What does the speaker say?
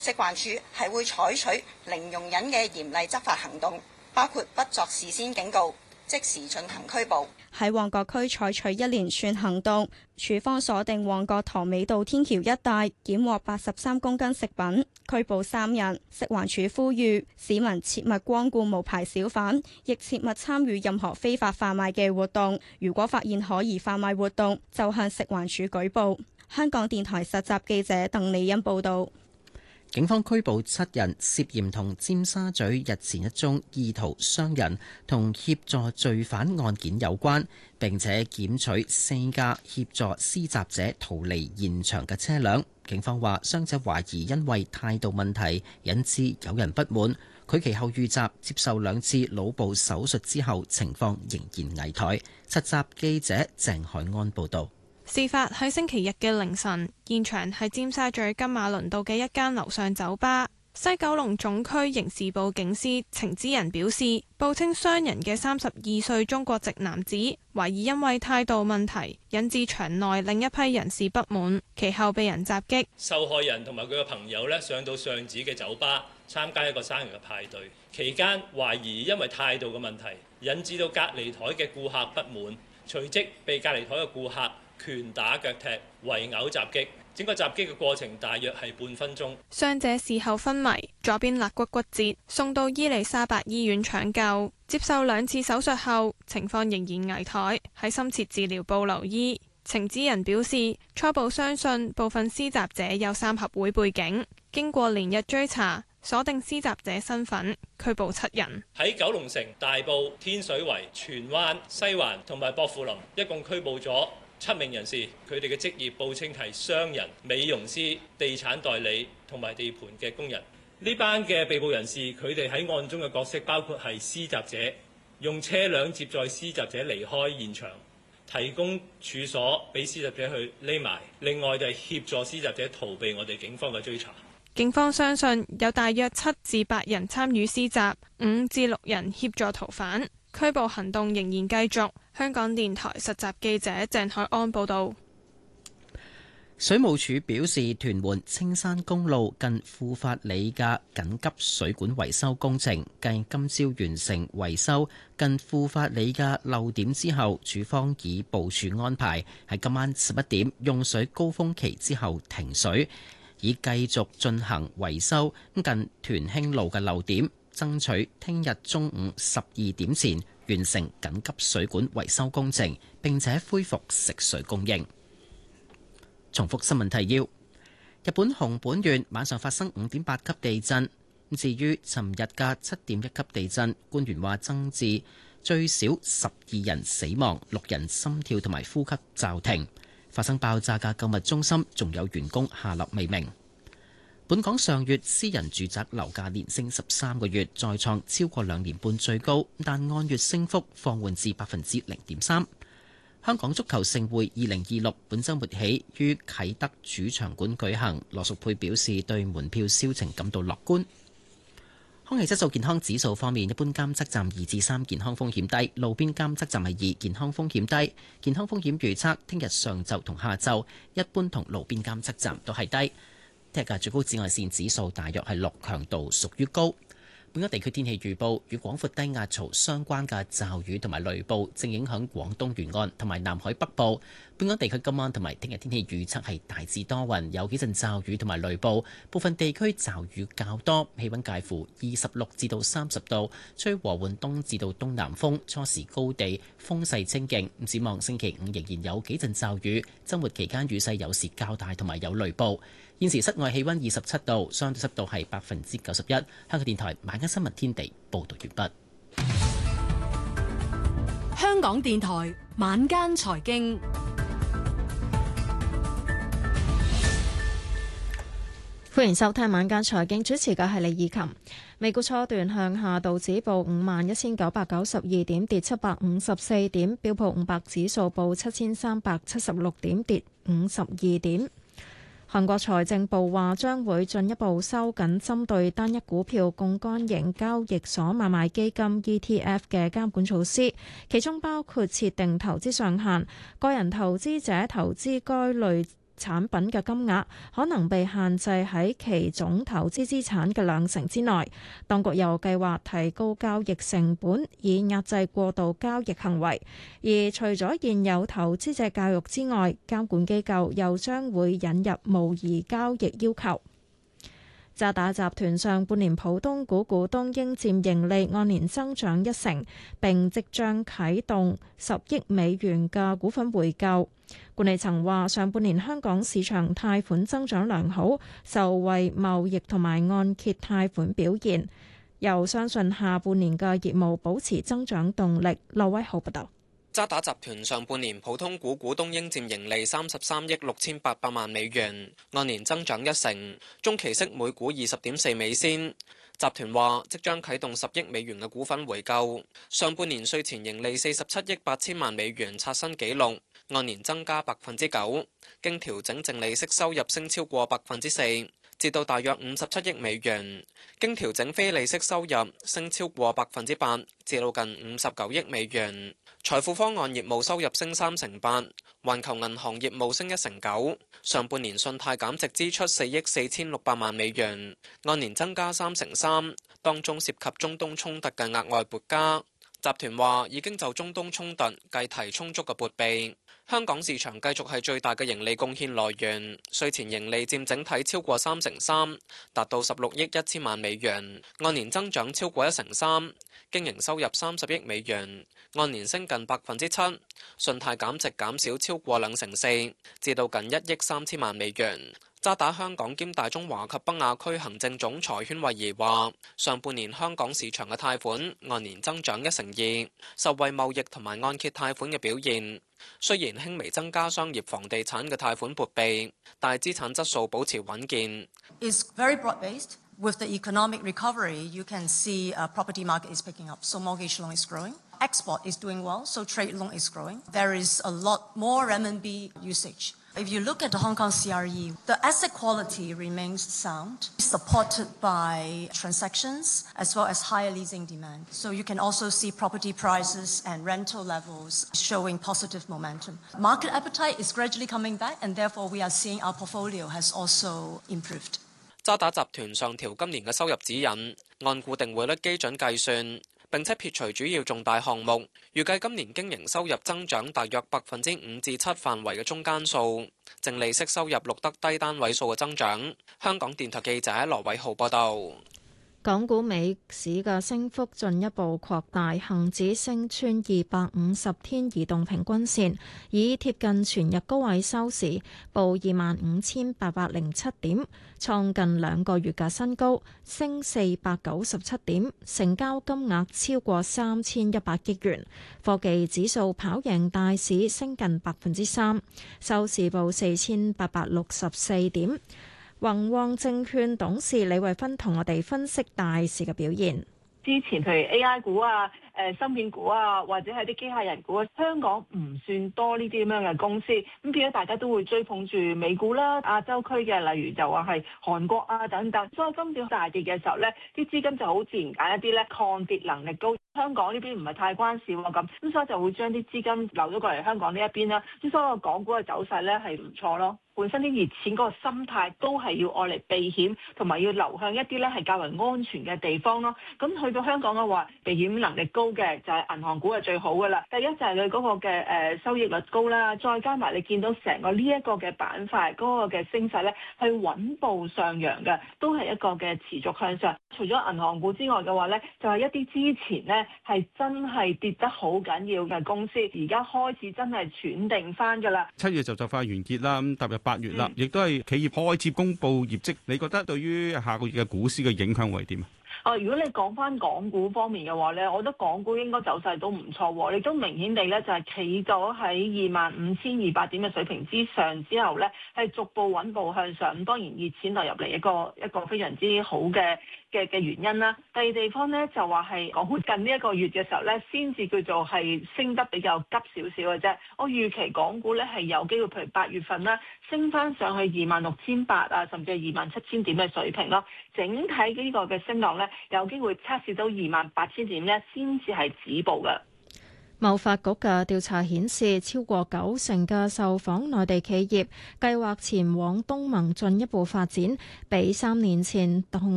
食環署係會採取零容忍嘅嚴厲執法行動，包括不作事先警告，即時進行拘捕。 喺旺角區採取一連串行動，署方鎖定旺角塘尾道天橋一帶，檢獲83公斤食品，拘捕3人。食環署呼籲市民切勿光顧無牌小販，亦切勿參與任何非法販賣嘅活動。如果發現可疑販賣活動，就向食環署舉報。香港電台實習記者鄧麗欣報導。 警方拘捕7人，涉嫌同尖沙咀日前一宗意圖傷人同協助罪犯案件有關，並且檢取4架協助施襲者逃離現場嘅車輛。警方話，傷者懷疑因為態度問題引致有人不滿，佢其後遇襲，接受2次腦部手術之後，情況仍然危殆。實習記者鄭海安報導。 事發喺星期日嘅凌晨，現場係尖沙咀金馬倫道嘅一間樓上酒吧。西九龍總區刑事部警司程之仁表示，報稱傷人嘅32歲中國籍男子懷疑因為態度問題引致場內另一批人士不滿，其後被人襲擊。 受害人同埋佢嘅朋友呢，上到上址嘅酒吧參加一個生日嘅派對，期間懷疑因為態度嘅問題引致到隔離台嘅顧客不滿，隨即被隔離台嘅顧客拳打腳踢、圍毆襲擊，整個襲擊嘅過程大約係半分鐘。 傷者事後昏迷，左邊肋骨骨折，送到伊利沙伯醫院搶救，接受2次手術後，情況仍然危殆，喺深切治療部留醫。程之仁表示，初步相信部分施襲者有3合會背景，經過連日追查，鎖定施襲者身份，拘捕7人。 喺九龍城、大埔、天水圍、荃灣、西環同埋薄扶林，一共拘捕咗7名人士，佢哋嘅職業報稱係商人、美容師、地產代理同埋地盤嘅工人。呢班嘅被捕人士，佢哋喺案中嘅角色包括係施襲者，用車輛接載施襲者離開現場，提供處所俾施襲者去匿埋。另外就係協助施襲者逃避我哋警方嘅追查。 警方相信有大約7至8人參與施襲，5至6人協助逃犯。拘捕行動仍然繼續。香港電台實習記者鄭海安報道。 水務署表示，屯門青山公路近富發里嘅緊急水管維修工程，繼今朝完成維修近富發里嘅漏點之後，署方已部署安排喺今晚11點用水高峰期之後停水，以繼續進行維修近屯興路嘅漏點，爭取聽日中午12點前完成緊急水管維修工程，並且恢復食水供應。重複新聞提要：日本熊本縣晚上發生5.8級地震。至於尋日嘅7.1級地震，官員話增至最少12人死亡，6人心跳同埋呼吸驟停。發生爆炸嘅購物中心仲有員工下落未明。本港上月私人住宅樓價連升13個月，再創超過2年半最高，但按月升幅放緩至0.3%。香港足球盛會2026本週末起於啟德主場館舉行，羅淑佩表示對門票銷情感到樂觀。空氣質素健康指數方面，一般監測站2至3，健康風險低；路邊監測站係2，健康風險低。健康風險預測聽日上晝同下晝，一般同路邊監測站都係低。聽日嘅最高紫外線指數大約係6，強度屬於高。本港地區天氣預報，與廣闊低壓槽相關嘅驟雨同埋雷暴正影響廣東沿岸同埋南海北部。本港地區今晚同埋聽日天氣預測係大致多雲，有幾陣驟雨同埋雷暴，部分地區驟雨較多，氣溫介乎26至到30度，吹和緩東至到東南風，初時高地風勢清勁。展望星期5仍然有幾陣驟雨，週末期間雨勢有時較大同埋有雷暴。現時室外氣溫27度，相對濕度係91%。香港電台晚間新聞天地報道完畢。 香港電台晚間財經， 歡迎收聽晚間財經，主持嘅係李以琴。美股初段向下，道指報51,992點，跌754點；標普500指數報7,376點，跌52點。韓國財政部話將會進一步收緊針對單一股票槓桿型交易所買賣基金 ETF 嘅監管措施，其中包括設定投資上限，個人投資者投資該類產品嘅金額可能被限制喺其總投資資產嘅2成之內。當局又計劃提高交易成本，以壓制過度交易行為。而除咗現有投資者教育之外，監管機構又將會引入模擬交易要求。渣打集團上半年普通股股東應佔盈利按年增長1成，並即將啟動10億美元嘅股份回購。管理層話，上半年香港市場貸款增長良好，受惠貿易同埋按揭貸款表現，又相信下半年嘅業務保持增長動力。劉威豪報道。 渣打集團上半年普通股股東應佔盈利33億6800萬美元，按年增長1成，中期息每股20.4美仙。集團話即將啟動10億美元嘅股份回購，上半年稅前盈利47億8千萬美元，刷新紀錄，按年增加9%，經調整淨利息收入升超過4%，至到大約57億美元，經調整非利息收入升超過8%，至到近59億美元。財富方案業務收入升3%，環球銀行業務升1%。上半年信貸減值支出4億4600萬美元，按年增加3%，當中涉及中東衝突嘅額外撥加。集團話已經就中東衝突計提充足嘅撥備。香港市場繼續係最大嘅盈利貢獻來源，稅前盈利佔整體超過3%，達到16億1千萬美元，按年增長超過1%。經營收入30億美元，按年升近7%，信貸減值減少超過2成4，至到近1億3千萬美元。渣打香港兼大中華及北亞區行政總裁禤惠儀話：上半年香港市場嘅貸款按年增長1成2，受惠貿易同埋按揭貸款嘅表現。雖然輕微增加商業房地產嘅貸款撥備，但係資產質素保持穩健。 It's very broad-based. With the economic recovery, you can see property market is picking up. So mortgage loan is growing. Export is doing well. So trade loan is growing. There is a lot more renminbi usage. If you look at the Hong Kong CRE, the asset quality remains sound, supported by transactions as well as higher leasing demand. So you can also see property prices and rental levels showing positive momentum. Market appetite is gradually coming back, and therefore we are seeing our portfolio has also improved. 渣打集團上調今年嘅收入指引，按固定匯率基準計算，並且撇除主要重大項目，預計今年經營收入增長大約5%至7%範圍嘅中間數，淨利息收入錄得低單位數嘅增長。香港電台記者羅偉浩報道。 港股尾市嘅升幅進一步擴大，恒指升穿250天移動平均線，以貼近全日高位收市，報25,807點，創近2個月嘅新高，升497點，成交金額超過3100億元。科技指數跑贏大市，升近3%，收市報4864點。宏旺證券董事李慧芬同我哋分析大市嘅表現。 之前譬如 AI 股啊、芯片股啊，或者係啲機械人股啊，香港唔算多呢啲咁樣嘅公司，咁變咗大家都會追捧住美股啦、亞洲區嘅，例如就話係韓國啊等等。所以今次大跌嘅時候咧，啲資金就好自然揀一啲咧抗跌能力高。香港呢邊唔係太關事喎，咁所以就會將啲資金流咗過嚟香港呢一邊啦。咁所以個港股嘅走勢咧係唔錯咯。本身啲熱錢嗰個心態都係要愛嚟避險，同埋要流向一啲咧係較為安全嘅地方咯。咁去到香港嘅話，避險能力高嘅就係銀行股係最好噶啦。第一就係佢嗰個嘅收益率高啦，再加埋你見到成個呢一個嘅板塊嗰個嘅升勢咧係穩步上揚嘅，都係一個嘅持續向上。除咗銀行股之外嘅話咧，就係一啲之前咧係真係跌得好緊要嘅公司，而家開始真係喘定翻噶啦。 7月就快完結啦，咁踏入8月啦，亦都係企業開始公布業績。你覺得對於下個月嘅股市嘅影響會係點啊？ 如果你講翻港股方面嘅話咧，我覺得港股應該走勢都唔錯喎，亦都明顯地咧就係企咗喺25,200點嘅水平之上之後咧，係逐步穩步向上。咁當然熱錢流入嚟一個非常之好嘅原因啦。第二地方咧就話係港股近呢一個月嘅時候咧，先至叫做係升得比較急少少嘅啫。我預期港股咧係有機會，譬如8月份啦，升翻上去26,800啊，甚至係27,000點嘅水平咯。整體呢個嘅升浪咧，有機會測試到28,000點咧，先至係止步嘅。 貿發局嘅調查顯示，超過90%嘅受訪內地企業計劃前往東盟進一步發展，比3年前同